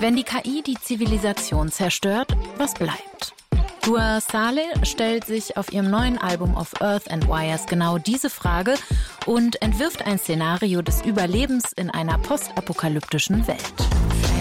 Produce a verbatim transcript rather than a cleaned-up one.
Wenn die K I die Zivilisation zerstört, was bleibt? Dua Saleh stellt sich auf ihrem neuen Album Of Earth and Wires genau diese Frage und entwirft ein Szenario des Überlebens in einer postapokalyptischen Welt.